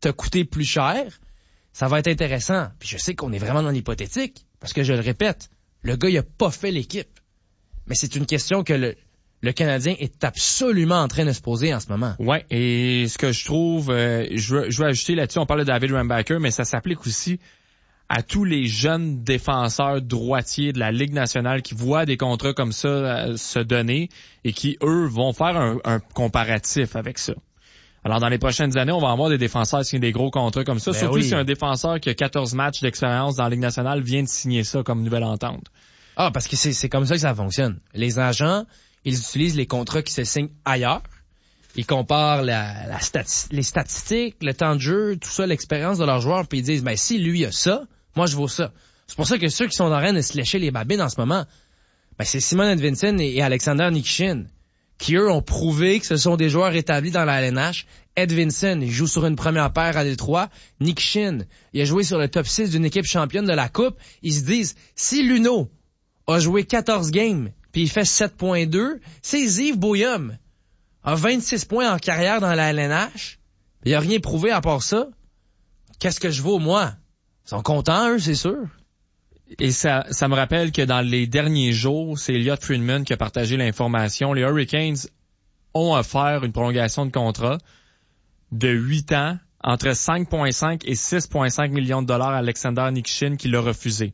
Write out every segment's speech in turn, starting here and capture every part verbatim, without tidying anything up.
t'a coûté plus cher, ça va être intéressant. Puis je sais qu'on est vraiment dans l'hypothétique, parce que je le répète, le gars, il a pas fait l'équipe. Mais c'est une question que le, le Canadien est absolument en train de se poser en ce moment. Ouais, et ce que je trouve, euh, je, veux, je veux ajouter là-dessus, on parle de David Rambacker, mais ça s'applique aussi à tous les jeunes défenseurs droitiers de la Ligue nationale qui voient des contrats comme ça euh, se donner et qui, eux, vont faire un, un comparatif avec ça. Alors, dans les prochaines années, on va avoir des défenseurs qui signent des gros contrats comme ça, ben surtout oui. si un défenseur qui a quatorze matchs d'expérience dans la Ligue nationale vient de signer ça comme nouvelle entente. Ah, parce que c'est, c'est comme ça que ça fonctionne. Les agents, ils utilisent les contrats qui se signent ailleurs. Ils comparent la, la stati- les statistiques, le temps de jeu, tout ça, l'expérience de leurs joueurs, puis ils disent, ben si lui a ça, moi je vaux ça. C'est pour ça que ceux qui sont en train de se lécher les babines en ce moment, ben c'est Simon Edvinsson et, et Alexander Nikishin, qui eux ont prouvé que ce sont des joueurs établis dans la L N H. Edvinsson, il joue sur une première paire à Détroit. Nikishin, il a joué sur le top six d'une équipe championne de la Coupe. Ils se disent, si Luno a joué quatorze games, puis il fait sept virgule deux, c'est Yves Boyum a vingt-six points en carrière dans la L N H. Il a rien prouvé à part ça. Qu'est-ce que je vaux, moi? Ils sont contents, eux, c'est sûr. Et ça, ça me rappelle que dans les derniers jours, c'est Elliot Friedman qui a partagé l'information. Les Hurricanes ont offert une prolongation de contrat de huit ans entre cinq virgule cinq et six virgule cinq millions de dollars à Alexander Nikishin qui l'a refusé.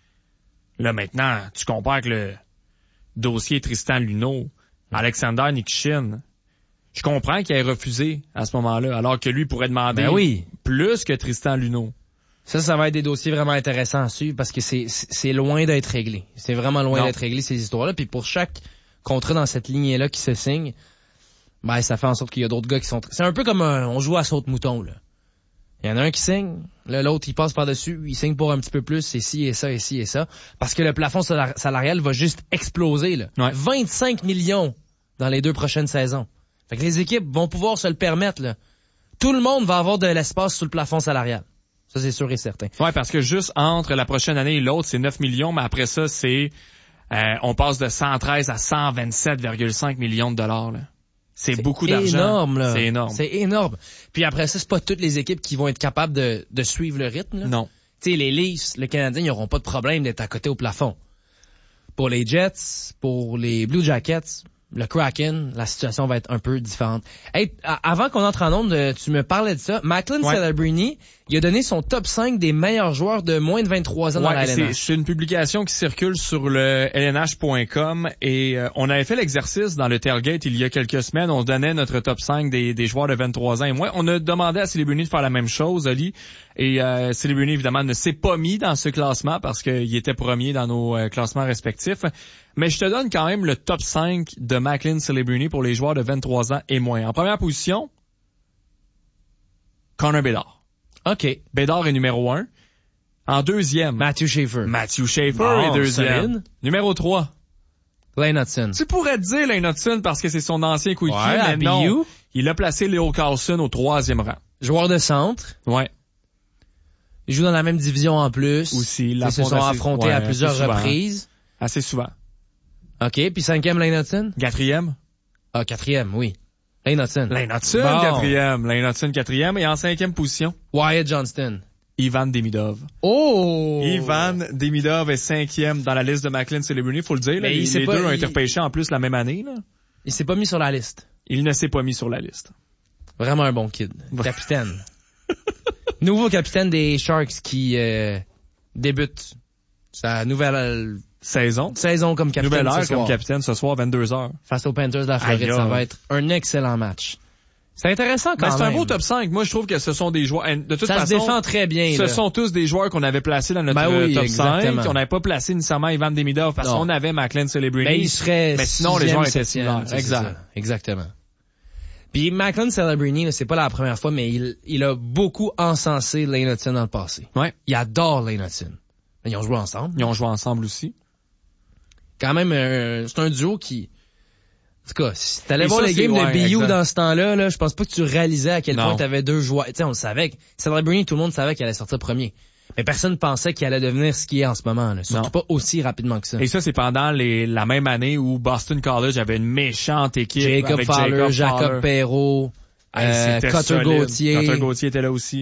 Là, maintenant, tu compares avec le dossier Tristan Luneau, Alexander Nikishin. Je comprends qu'il ait refusé à ce moment-là, alors que lui pourrait demander ben oui. plus que Tristan Luneau. Ça, ça va être des dossiers vraiment intéressants à suivre parce que c'est, c'est loin d'être réglé. C'est vraiment loin non. d'être réglé, ces histoires-là. Puis pour chaque contrat dans cette lignée-là qui se signe, ben, ça fait en sorte qu'il y a d'autres gars qui sont... C'est un peu comme un, on joue à saute-mouton, là. Il y en a un qui signe, là, l'autre, il passe par-dessus, il signe pour un petit peu plus, et ci, et ça, et ci, et ça. Parce que le plafond salarial va juste exploser, là. Ouais. vingt-cinq millions dans les deux prochaines saisons. Fait que les équipes vont pouvoir se le permettre, là. Tout le monde va avoir de l'espace sous le plafond salarial. Ça, c'est sûr et certain. Ouais, parce que juste entre la prochaine année et l'autre, c'est neuf millions, mais après ça, c'est, euh, on passe de cent treize à cent vingt-sept virgule cinq millions de dollars, là. C'est, c'est beaucoup d'argent. Énorme, là. C'est énorme. C'est énorme. Puis après ça, c'est pas toutes les équipes qui vont être capables de, de suivre le rythme, là. Non. Tu sais, les Leafs, le Canadien, ils n'auront pas de problème d'être à côté au plafond. Pour les Jets, pour les Blue Jackets, le Kraken, la situation va être un peu différente. Hey, avant qu'on entre en onde, tu me parlais de ça. Macklin ouais. Celebrini, il a donné son top cinq des meilleurs joueurs de moins de vingt-trois ans ouais, dans la L N H. C'est, c'est une publication qui circule sur le L N H point com et euh, on avait fait l'exercice dans le Tailgate il y a quelques semaines. On donnait notre top cinq des, des joueurs de vingt-trois ans et moins. On a demandé à Celebrini de faire la même chose, Ali. Et euh, Celebrini, évidemment, ne s'est pas mis dans ce classement parce qu'il était premier dans nos euh, classements respectifs. Mais je te donne quand même le top cinq de Macklin Celebrini pour les joueurs de vingt-trois ans et moins. En première position, Connor Bedard. OK. Bedard est numéro un. En deuxième, Matthew Schaefer. Matthew Schaefer bon, est deuxième. Solide. Numéro trois, Lane Hudson. Tu pourrais te dire Lane Hudson parce que c'est son ancien coéquipier, ouais, mais non. Il a placé Leo Carlson au troisième rang. Joueur de centre. Ouais. Ils jouent dans la même division en plus. Aussi. Ils se sont assez, affrontés ouais, à plusieurs assez reprises. Assez souvent. OK. Puis cinquième, Lane Hudson? Quatrième. Ah, quatrième, oui. Lane Hudson. Lane Hudson, bon. quatrième. Lane Hudson, quatrième. Et en cinquième position, Wyatt Johnston. Ivan Demidov. Oh! Ivan Demidov est cinquième dans la liste de Macklin Celebrini, faut le dire. Là, les les pas, deux ont été repêchés en plus la même année. Là. Il s'est pas mis sur la liste. Il ne s'est pas mis sur la liste. Vraiment un bon kid. Capitaine. Nouveau capitaine des Sharks qui euh, débute sa nouvelle saison. Saison comme capitaine. Nouvelle heure comme capitaine ce soir, vingt-deux heures. Face aux Panthers de la Floride, Aïe, ça va être un excellent match. C'est intéressant quand ben, même. C'est un beau top cinq. Moi, je trouve que ce sont des joueurs... De toute ça façon, se défend très bien. Ce là. sont tous des joueurs qu'on avait placés dans notre ben oui, top exactement. cinq. On n'avait pas placé nécessairement Ivan Demidov parce non. qu'on avait Macklin Celebrini. Mais il serait Mais sinon, les joueurs étaient similaires. Exact. Exactement. Puis Macklin Celebrini, là, c'est pas la première fois, mais il, il a beaucoup encensé Lane Hudson dans le passé. Ouais. Il adore Lane Hudson. Ils ont joué ensemble. Ils ont joué ensemble aussi. Quand même, euh, c'est un duo qui... En tout cas, si t'allais voir ça, les games ouais, de B U exact. dans ce temps-là, là, je pense pas que tu réalisais à quel non. point t'avais deux joueurs. Tu sais, on le savait. Celebrini, tout le monde savait qu'il allait sortir premier. Mais personne pensait qu'il allait devenir ce qu'il est en ce moment. Là. Surtout non. pas aussi rapidement que ça. Et ça, c'est pendant les, la même année où Boston College avait une méchante équipe Jacob avec Fowler, Jacob, Jacob Fowler. Perreault, euh, Cutter Gauthier. Cutter Gauthier était là aussi.